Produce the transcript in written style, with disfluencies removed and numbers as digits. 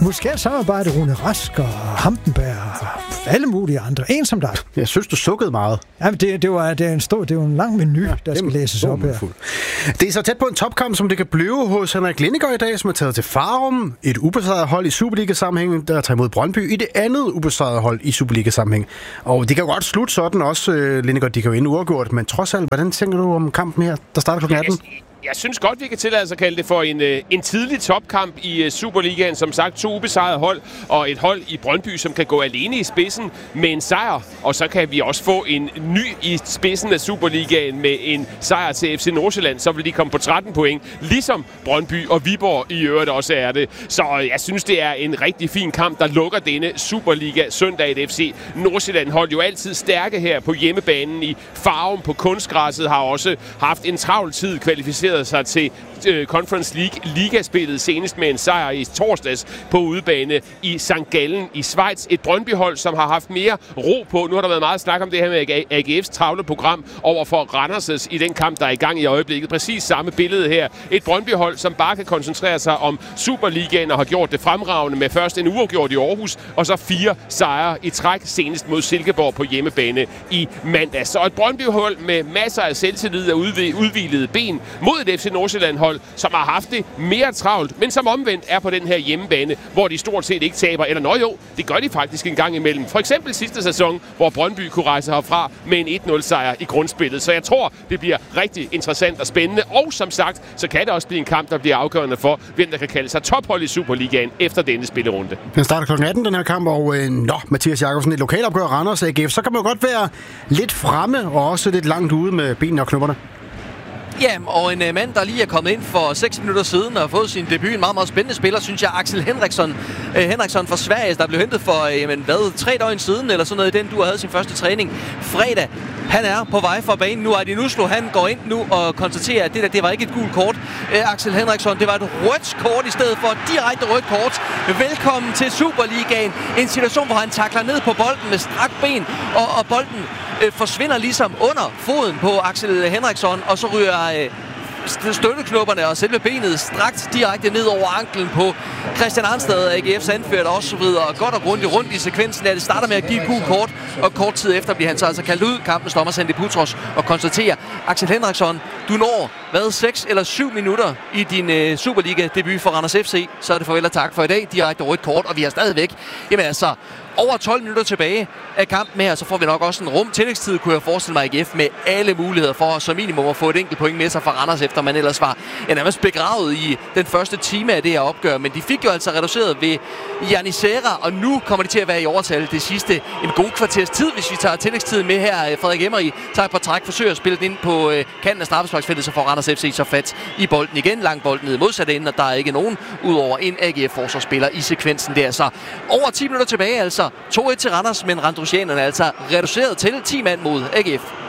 Måske samarbejde Rune Rask og Hampenberg og alle mulige andre. En som dig. Jeg synes, du sukkede meget. Jamen, det er jo en lang menu, der skal læses op her. Det er så tæt på en topkamp, som det kan blive hos Henrik Lindegaard i dag, som er taget til Farum. Et ubesejret hold i Superliga-sammenhæng, der tager imod Brøndby i det andet ubesejrede hold i Superliga-sammenhæng. Og det kan jo godt slutte sådan også, Lindegaard, de kan jo ende uafgjort, men trods alt, hvordan tænker du om kampen her, der starter kl. 18? Jeg synes godt, vi kan tillade os at kalde det for en tidlig topkamp i Superligaen. Som sagt, 2 ubesejrede hold og et hold i Brøndby, som kan gå alene i spidsen med en sejr. Og så kan vi også få en ny i spidsen af Superligaen med en sejr til FC Nordsjælland. Så vil de komme på 13 point, ligesom Brøndby og Viborg i øvrigt også er det. Så jeg synes, det er en rigtig fin kamp, der lukker denne Superliga søndag. Et FC Nordsjælland hold jo altid stærke her på hjemmebanen i Farum på kunstgræsset, har også haft en travl tid kvalificeret sig til Conference League ligaspillet, senest med en sejr i torsdags på udebane i St. Gallen i Schweiz. Et Brøndby-hold, som har haft mere ro på. Nu har der været meget snak om det her med AGF's travle program over for Randers' i den kamp, der er i gang i øjeblikket. Præcis samme billede her. Et Brøndby-hold, som bare kan koncentrere sig om Superligaen og har gjort det fremragende med først en uafgjort i Aarhus, og så 4 sejre i træk, senest mod Silkeborg på hjemmebane i mandags. Så et Brøndby-hold med masser af selvtillid og udhvilede ben mod et FC Nordsjælland-hold, som har haft det mere travlt, men som omvendt er på den her hjemmebane, hvor de stort set ikke taber. Eller jo, det gør de faktisk en gang imellem. For eksempel sidste sæson, hvor Brøndby kunne rejse herfra med en 1-0-sejr i grundspillet. Så jeg tror, det bliver rigtig interessant og spændende. Og som sagt, så kan det også blive en kamp, der bliver afgørende for, hvem der kan kalde sig tophold i Superligaen efter denne spillerunde. Den starter kl. 18, den her kamp, og Mathias Jakobsen, et lokalopgør Randers AGF, så kan man jo godt være lidt fremme og også lidt langt ude med benene og knopperne. Ja, og en mand, der lige er kommet ind for 6 minutter siden og har fået sin debut, en meget, meget spændende spiller, synes jeg, Axel Henriksson. Henriksson fra Sverige, der blev hentet for 3 døgn siden, eller sådan noget i den, du havde sin første træning fredag. Han er på vej fra banen nu. Adi Nuslo, han går ind nu og konstaterer, at det var ikke et gult kort. Axel Henriksson, det var et rødt kort i stedet for direkte rødt kort. Velkommen til Superligaen. En situation, hvor han takler ned på bolden med strakt ben, og bolden forsvinder ligesom under foden på Axel Henriksson, og så ryger støtteknopperne og selve benet strakt direkte ned over anklen på Christian Arnstad, AGF's anført og så videre. Godt og grundigt rundt i sekvensen. Det starter med at give gul kort, og kort tid efter bliver han så altså kaldt ud. Kampens dommer Sandy Putros og konstaterer, Axel Henriksson, du når 6 eller 7 minutter i din Superliga-debut for Randers FC. Så er det farvel og tak for i dag. Direkte rødt kort, og vi er stadigvæk over 12 minutter tilbage af kampen her, så får vi nok også en tillægstid, kunne jeg forestille mig, AGF med alle muligheder for som minimum at få et enkelt point med sig fra Randers, efter man ellers var nærmest begravet i den første time af det her opgør. Men de fik jo altså reduceret ved Janisera, og nu kommer de til at være i overtal det sidste en god kvarters tid, hvis vi tager tillægstiden med her. Frederik Emery tager på træk, forsøger at spille den ind på kanten af straffesparksfeltet, så får Randers FC så fat i bolden igen. Lang bolden ned modsatte ende, og der er ikke nogen udover en AGF-forsvarsspiller i sekvensen der. Så over 10 minutter tilbage, altså 2-1 til Randers, men Randrusianerne er altså reduceret til 10 mand mod AGF.